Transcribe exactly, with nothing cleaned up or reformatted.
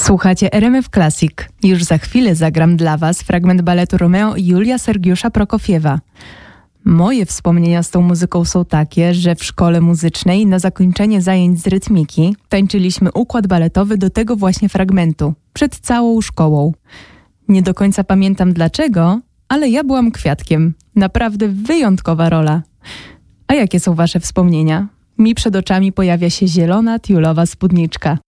Słuchacie R M F Classic. Już za chwilę zagram dla Was fragment baletu Romeo i Julia Sergiusza Prokofiewa. Moje wspomnienia z tą muzyką są takie, że w szkole muzycznej na zakończenie zajęć z rytmiki tańczyliśmy układ baletowy do tego właśnie fragmentu, przed całą szkołą. Nie do końca pamiętam dlaczego, ale ja byłam kwiatkiem. Naprawdę wyjątkowa rola. A jakie są Wasze wspomnienia? Mi przed oczami pojawia się zielona tiulowa spódniczka.